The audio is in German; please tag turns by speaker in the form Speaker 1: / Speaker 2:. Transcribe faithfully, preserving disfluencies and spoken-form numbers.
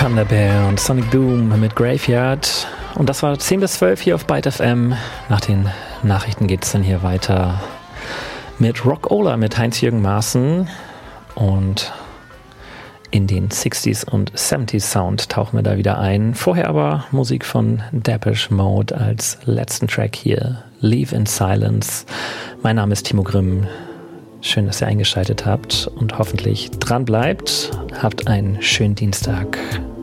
Speaker 1: Thunderbear und Sonic Boom mit Graveyard. Und das war zehn bis zwölf hier auf Byte F M. Nach den Nachrichten geht es dann hier weiter mit Rock-Ola mit Heinz-Jürgen Maaßen. Und in den sixties und seventies Sound tauchen wir da wieder ein. Vorher aber Musik von Depeche Mode als letzten Track hier. Leave in Silence. Mein Name ist Timo Grimm. Schön, dass ihr eingeschaltet habt und hoffentlich dran bleibt. Habt einen schönen Dienstag.